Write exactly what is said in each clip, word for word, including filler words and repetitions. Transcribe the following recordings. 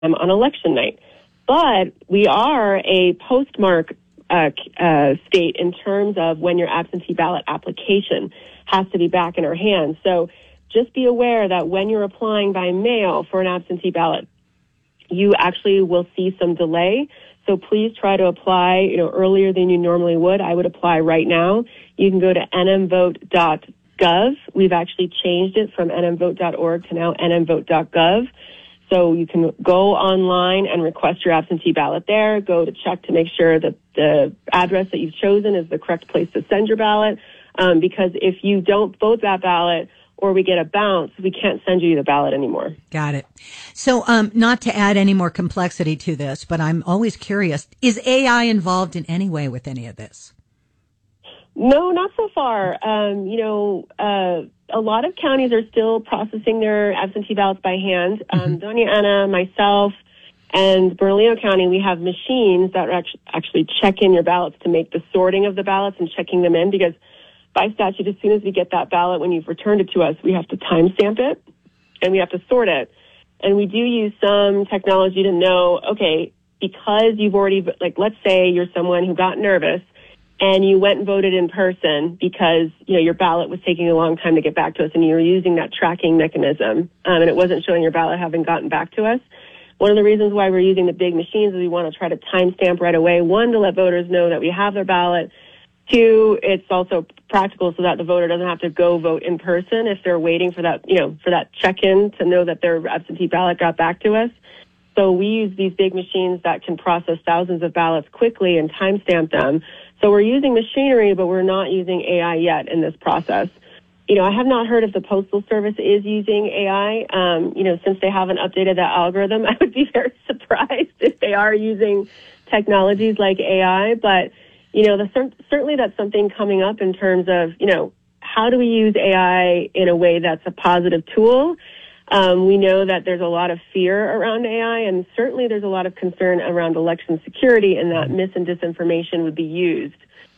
um, on election night. But we are a postmark uh, uh, state in terms of when your absentee ballot application has to be back in our hands. So just be aware that when you're applying by mail for an absentee ballot, you actually will see some delay. So please try to apply, you know, earlier than you normally would. I would apply right now. You can go to n m vote dot gov. We've actually changed it from n m vote dot org to now n m vote dot gov. So you can go online and request your absentee ballot there. Go to check to make sure that the address that you've chosen is the correct place to send your ballot. Um, because if you don't vote that ballot, or we get a bounce, we can't send you the ballot anymore. Got it. So, um, not to add any more complexity to this, but I'm always curious, is A I involved in any way with any of this? No, not so far. Um, you know, uh, a lot of counties are still processing their absentee ballots by hand. Um, mm-hmm. Doña Ana, myself, and Bernalillo County, we have machines that actually check in your ballots to make the sorting of the ballots and checking them in, because by statute, as soon as we get that ballot, when you've returned it to us, we have to timestamp it and we have to sort it. And we do use some technology to know, okay, because you've already, like, let's say you're someone who got nervous and you went and voted in person because, you know, your ballot was taking a long time to get back to us and you were using that tracking mechanism, um, and it wasn't showing your ballot having gotten back to us. One of the reasons why we're using the big machines is we want to try to timestamp right away. One, to let voters know that we have their ballot. Two, it's also practical so that the voter doesn't have to go vote in person if they're waiting for that, you know, for that check-in to know that their absentee ballot got back to us. So we use these big machines that can process thousands of ballots quickly and timestamp them. So we're using machinery, but we're not using A I yet in this process. You know, I have not heard if the Postal Service is using A I. Um, you know, since they haven't updated that algorithm, I would be very surprised if they are using technologies like A I, but you know, the, certainly that's something coming up in terms of, you know, how do we use A I in a way that's a positive tool? Um, we know that there's a lot of fear around A I, and certainly there's a lot of concern around election security, and that mis and disinformation would be used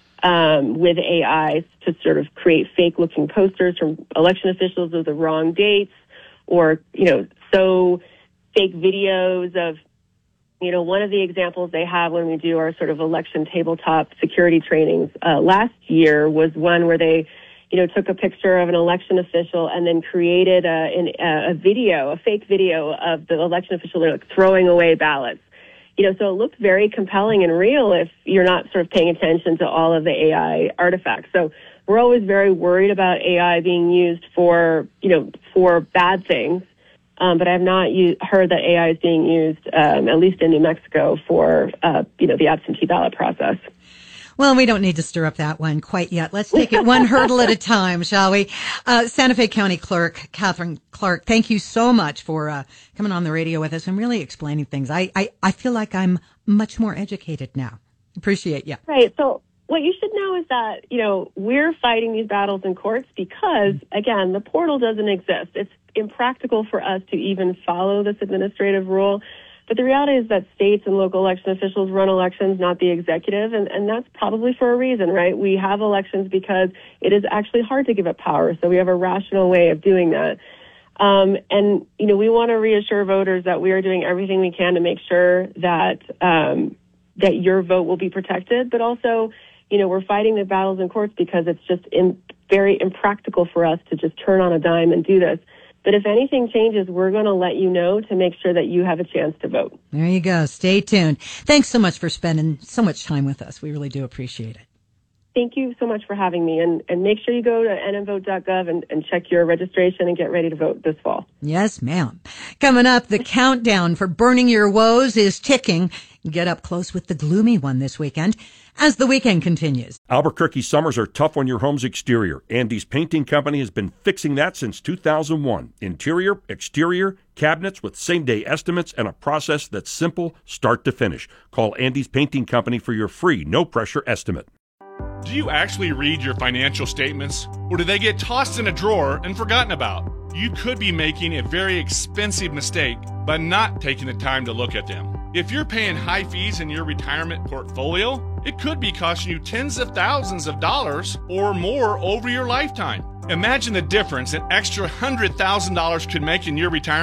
um, with A I to sort of create fake-looking posters from election officials with the wrong dates, or, you know, so fake videos of, you know, one of the examples they have when we do our sort of election tabletop security trainings uh, last year was one where they, you know, took a picture of an election official and then created a, an, a video, a fake video of the election official like, throwing away ballots. You know, so it looked very compelling and real if you're not sort of paying attention to all of the A I artifacts. So we're always very worried about A I being used for, you know, for bad things. Um, but I have not u- heard that A I is being used, um, at least in New Mexico, for, uh, you know, the absentee ballot process. Well, we don't need to stir up that one quite yet. Let's take it one hurdle at a time, shall we? Uh, Santa Fe County Clerk, Catherine Clark, thank you so much for uh, coming on the radio with us and really explaining things. I, I, I feel like I'm much more educated now. Appreciate you. Right. So what you should know is that, you know, we're fighting these battles in courts because, again, the portal doesn't exist. It's impractical for us to even follow this administrative rule. But the reality is that states and local election officials run elections, not the executive, and, and that's probably for a reason, right? We have elections because it is actually hard to give up power, so we have a rational way of doing that. Um, and, you know, we want to reassure voters that we are doing everything we can to make sure that um, that your vote will be protected, but also, you know, we're fighting the battles in courts because it's just in, very impractical for us to just turn on a dime and do this. But if anything changes, we're going to let you know to make sure that you have a chance to vote. There you go. Stay tuned. Thanks so much for spending so much time with us. We really do appreciate it. Thank you so much for having me. And, and make sure you go to n m vote dot gov and, and check your registration and get ready to vote this fall. Yes, ma'am. Coming up, the countdown for burning your woes is ticking. Get up close with the gloomy one this weekend as the weekend continues. Albuquerque summers are tough on your home's exterior. Andy's Painting Company has been fixing that since two thousand one. Interior, exterior, cabinets with same-day estimates and a process that's simple start to finish. Call Andy's Painting Company for your free, no-pressure estimate. Do you actually read your financial statements, or do they get tossed in a drawer and forgotten about? You could be making a very expensive mistake by not taking the time to look at them. If you're paying high fees in your retirement portfolio, it could be costing you tens of thousands of dollars or more over your lifetime. Imagine the difference an extra one hundred thousand dollars could make in your retirement.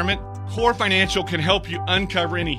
Core Financial can help you uncover any